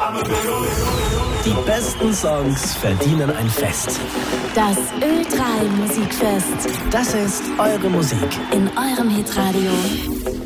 Die besten Songs verdienen ein Fest. Das Ö3 Musikfest. Das ist eure Musik. In eurem Hitradio.